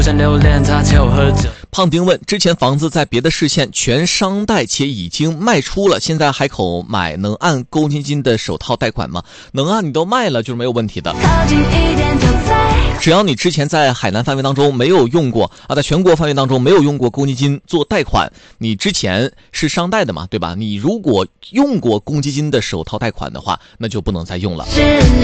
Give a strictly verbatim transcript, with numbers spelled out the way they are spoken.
胖丁问，之前房子在别的市县全商贷且已经卖出了，现在海口买能按公积金的首套贷款吗？能啊，你都卖了就是没有问题的。只要你之前在海南范围当中没有用过啊，在全国范围当中没有用过公积金做贷款，你之前是商贷的嘛，对吧？你如果用过公积金的首套贷款的话，那就不能再用了。